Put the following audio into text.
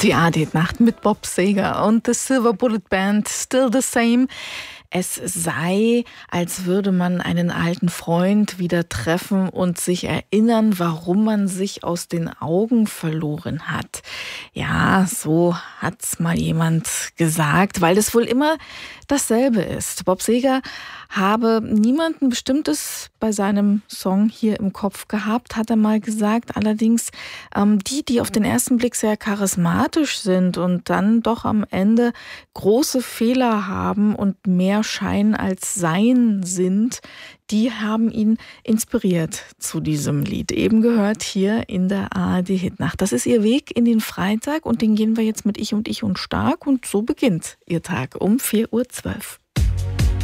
Die ARD-Nacht mit Bob Seger und The Silver Bullet Band, Still the Same. Es sei, als würde man einen alten Freund wieder treffen und sich erinnern, warum man sich aus den Augen verloren hat. Ja, so hat's mal jemand gesagt, weil es wohl immer dasselbe ist. Bob Seger habe niemanden Bestimmtes bei seinem Song hier im Kopf gehabt, hat er mal gesagt. Allerdings die auf den ersten Blick sehr charismatisch sind und dann doch am Ende große Fehler haben und mehr Schein als Sein sind, die haben ihn inspiriert zu diesem Lied. Eben gehört hier in der ARD-Hitnacht. Das ist ihr Weg in den Freitag und den gehen wir jetzt mit Ich und Stark und so beginnt ihr Tag um 4:12 Uhr.